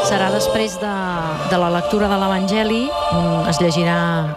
Serà després de la lectura de l'Evangeli, es llegirà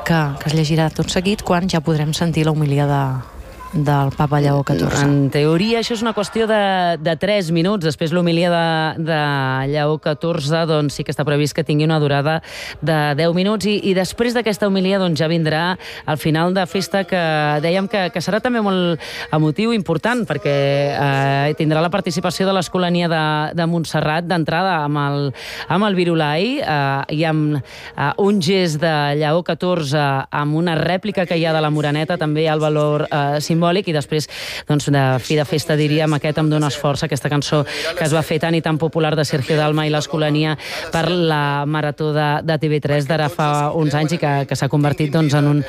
tot seguit, quan ja podrem sentir l'homilia del papa Lleó XIV. En teoria això és una qüestió de 3 minuts. Després l'homilia de Lleó XIV doncs sí que està previst que tingui una durada de 10 minuts i després d'aquesta homilia doncs ja vindrà al final de festa, que dèiem que serà també molt emotiu i important, perquè tindrà la participació de l'Escolania de Montserrat d'entrada amb el Virolai i amb un gest de Lleó XIV amb una rèplica que hi ha de la Moreneta, també hi ha el valor simbòlic, i després, doncs, de fi de festa, diríem, aquest Em dones força, aquesta cançó que es va fer tan i tan popular de Sergio Dalma i l'Escolania per la Marató de TV3 d'ara fa uns anys i que s'ha convertit doncs, en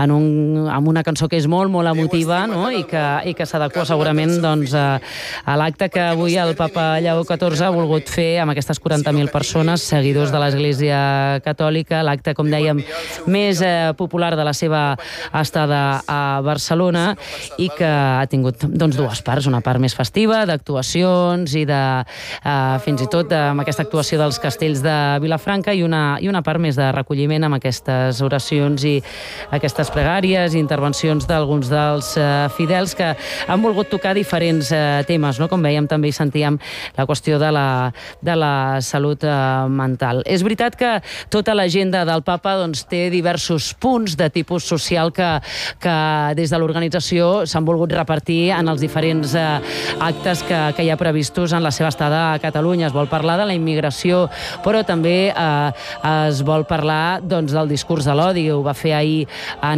una cançó que és molt, molt emotiva, no? i que s'adequa segurament doncs, a l'acte que avui el papa Lleó XIV ha volgut fer amb aquestes 40.000 persones, seguidors de l'Església Catòlica, l'acte, com dèiem, més popular de la seva estada a Barcelona, i que ha tingut doncs, dues parts, una part més festiva, d'actuacions i fins i tot amb aquesta actuació dels castells de Vilafranca, i una part més de recolliment amb aquestes oracions i aquestes pregàries i intervencions d'alguns dels fidels que han volgut tocar diferents temes, no? Com veiem, també hi sentíem la qüestió de la salut mental. És veritat que tota l'agenda del papa doncs, té diversos punts de tipus social que des de l'organització s'han volgut repartir en els diferents actes que hi ha previstos en la seva estada a Catalunya. Es vol parlar de la immigració, però també es vol parlar doncs, del discurs de l'odi. Ho va fer ahir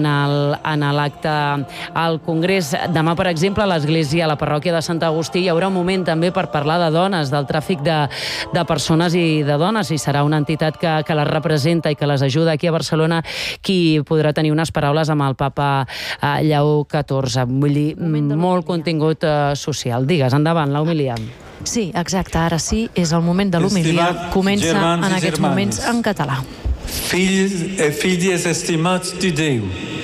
en l'acte al Congrés. Demà, per exemple, a l'església, a la parròquia de Sant Agustí, hi haurà un moment també per parlar de dones, del tràfic de persones i de dones, i serà una entitat que les representa i que les ajuda aquí a Barcelona qui podrà tenir unes paraules amb el papa Lleó XIV. Vull dir, molt contingut social. Digues, endavant, l'homilia. Sí, exacte, ara sí, és el moment de l'homilia. Comença en aquests moments en català. Fills i filles estimats de Déu,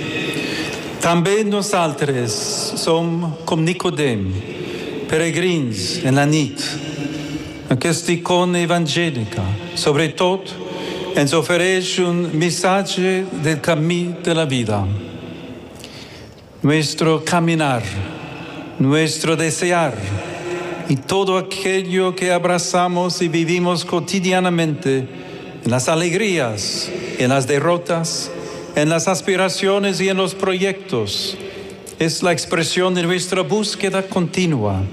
també nosaltres som com Nicodem, peregrins en la nit. Aquesta icona evangèlica, sobretot, ens ofereix un missatge del camí de la vida. Nuestro caminar, nuestro desear y todo aquello que abrazamos y vivimos cotidianamente, en las alegrías, en las derrotas, en las aspiraciones y en los proyectos, es la expresión de nuestra búsqueda continua.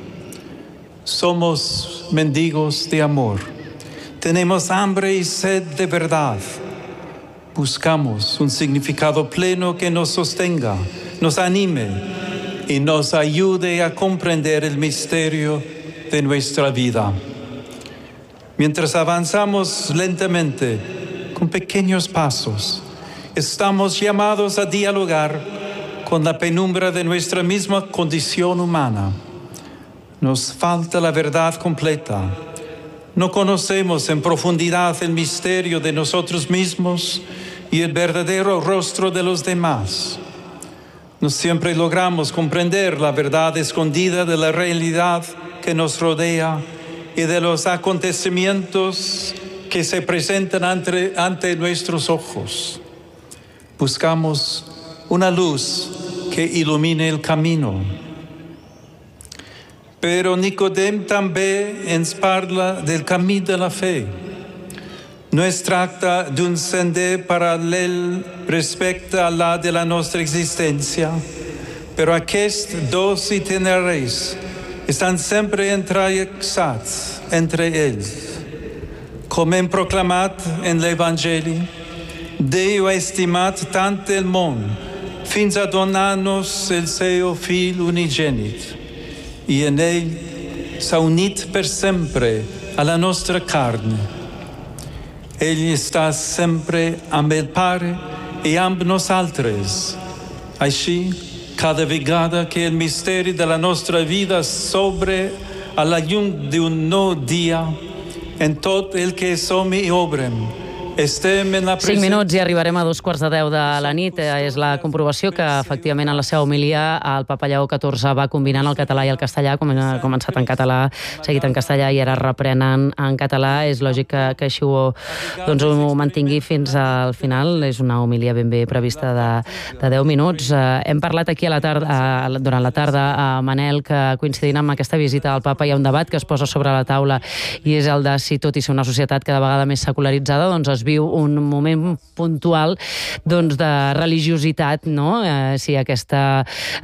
Somos mendigos de amor. Tenemos hambre y sed de verdad. Buscamos un significado pleno que nos sostenga, nos anime y nos ayude a comprender el misterio de nuestra vida. Mientras avanzamos lentamente, con pequeños pasos, estamos llamados a dialogar con la penumbra de nuestra misma condición humana. Nos falta la verdad completa. No conocemos en profundidad el misterio de nosotros mismos y el verdadero rostro de los demás. No siempre logramos comprender la verdad escondida de la realidad que nos rodea y de los acontecimientos que se presentan ante nuestros ojos. Buscamos una luz que ilumine el camino. Pero Nicodem també ens parla del camí de la fe. No es tracta d'un sender paral·lel respecte a la de la nostra existència, però aquests dos itineraris estan sempre entrellaçats entre ells. Com hem proclamat en l'Evangeli, Déu ha estimat tant el món fins a donar-nos el seu Fill unigènit, i en ell s'ha unit per sempre a la nostra carn. Ell està sempre amb el Pare i amb nosaltres. Així, cada vegada que el misteri de la nostra vida s'obre a la llum d'un nou dia, en tot el que som i obrem, Estem en la 5 minuts i arribarem a 2:15 de la nit. És la comprovació que, efectivament, en la seva homilia el papa Lleó XIV va combinant el català i el castellà, ha començat en català, seguit en castellà i ara reprenen en català. És lògic que així ho mantingui fins al final. És una homilia ben bé prevista de 10 minuts. Hem parlat aquí durant la tarda a Manel que, coincidint amb aquesta visita al papa, hi ha un debat que es posa sobre la taula i és el de si, tot i ser una societat cada vegada més secularitzada, doncs es viu un moment puntual de religiositat, no? Si aquesta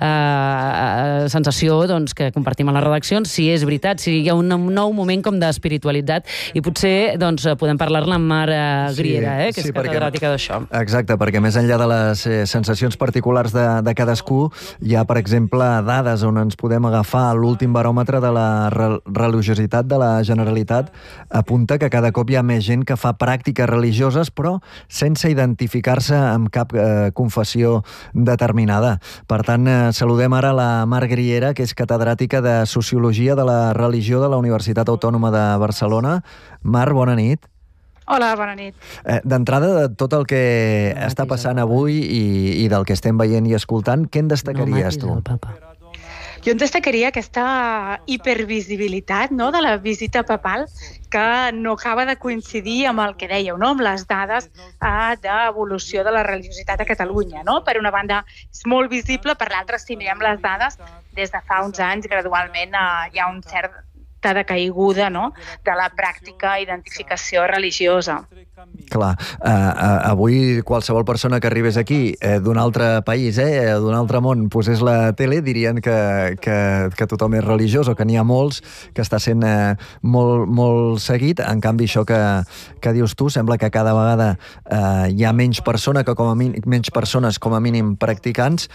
sensació que compartim a les redaccions, si és veritat, si hi ha un nou moment com d'espiritualitat, i potser podem parlar-ne amb Mar Griera, que és catedràtica d'això. Exacte, perquè més enllà de les sensacions particulars de cadascú, hi ha, per exemple, dades on ens podem agafar. L'últim baròmetre de la religiositat de la Generalitat apunta que cada cop hi ha més gent que fa pràctiques religioses, però sense identificar-se amb cap confessió determinada. Per tant, saludem ara la Mar Griera, que és catedràtica de Sociologia de la Religió de la Universitat Autònoma de Barcelona. Mar, bona nit. Hola, bona nit. D'entrada, de tot el que està passant avui i del que estem veient i escoltant, què en destacaries tu? Jo en destacaria aquesta hipervisibilitat, no?, de la visita papal, que no acaba de coincidir amb el que dèieu, no?, amb les dades d'evolució de la religiositat a Catalunya, no? Per una banda és molt visible, per l'altra, si mirem les dades, des de fa uns anys gradualment hi ha un cert decaiguda, no?, de la pràctica identificació religiosa. Clar, avui qualsevol persona que arribés aquí d'un altre país, d'un altre món, posés la tele, dirien que tothom és religiós o que n'hi ha molts, que està sent molt seguit. En canvi, això que dius tu, sembla que cada vegada hi ha menys persones com a mínim practicants.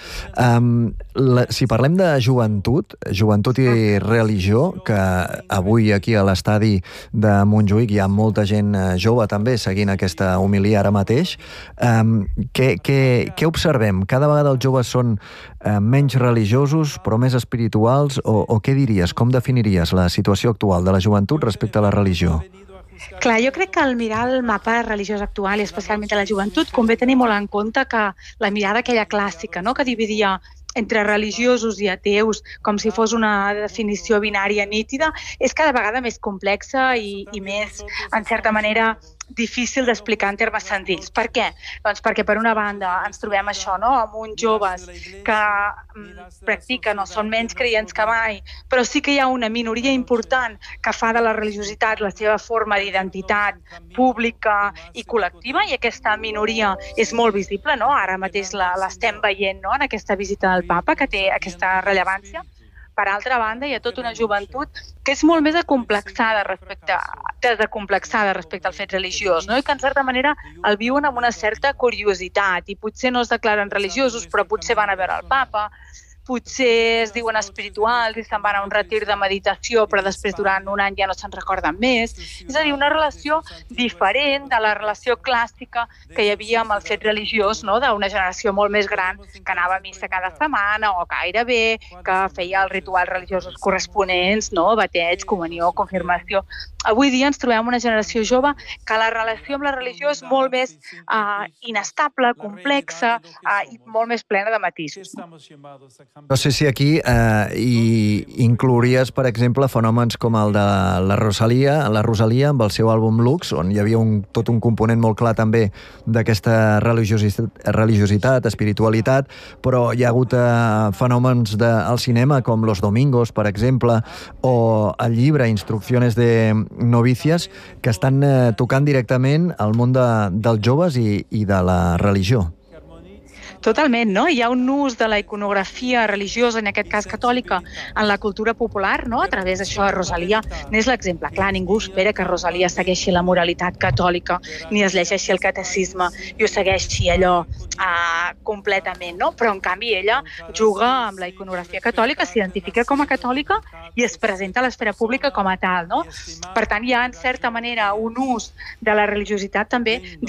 Si parlem de joventut i religió, que avui aquí a l'estadi de Montjuïc hi ha molta gent jove també seguint aquesta homilia ara mateix, què observem? Cada vegada els joves són menys religiosos però més espirituals, o què diries? Com definiries la situació actual de la joventut respecte a la religió? Clar, jo crec que al mirar el mapa religiós actual, i especialment de la joventut, convé tenir molt en compte que la mirada aquella clàssica, no?, que dividia entre religiosos i ateus, com si fos una definició binària nítida, és cada vegada més complexa i més, en certa manera, difícil d'explicar en termes senzills. Per què? Doncs perquè, per una banda, ens trobem això, no?, amb uns joves que practiquen o són menys creients que mai, però sí que hi ha una minoria important que fa de la religiositat la seva forma d'identitat pública i col·lectiva, i aquesta minoria és molt visible, no? Ara mateix l'estem veient, no?, en aquesta visita del papa, que té aquesta rellevància. Per altra banda, hi ha tota una joventut que és molt més desacomplexada respecte al fet religiós, no?, i que en certa manera el viuen amb una certa curiositat, i potser no es declaren religiosos, però potser van a veure el papa, potser es diuen espirituals i se'n van a un retir de meditació, però després durant un any ja no se'n recorden més. És a dir, una relació diferent de la relació clàssica que hi havia amb el fet religiós, no?, d'una generació molt més gran que anava a missa cada setmana o gairebé, que feia els rituals religiosos corresponents, no?, bateig, comunió, confirmació. Avui dia ens trobem una generació jove que la relació amb la religió és molt més inestable, complexa i molt més plena de matisos. No sé si aquí hi inclouries, per exemple, fenòmens com el de la Rosalia amb el seu àlbum Lux, on hi havia tot un component molt clar també d'aquesta religiositat, espiritualitat, però hi ha hagut fenòmens al cinema com Los Domingos, per exemple, o el llibre Instrucciones de Novicias, que estan tocant directament el món dels joves i de la religió. Totalment, no? Hi ha un ús de la iconografia religiosa, en aquest cas catòlica, en la cultura popular, no?, a través d'això de Rosalia. N'és l'exemple. Clar, ningú espera que Rosalia segueixi la moralitat catòlica, ni es llegeixi el catecisme i ho segueixi allò completament, no? Però, en canvi, ella juga amb la iconografia catòlica, s'identifica com a catòlica i es presenta a l'esfera pública com a tal, no? Per tant, hi ha, en certa manera, un ús de la religiositat també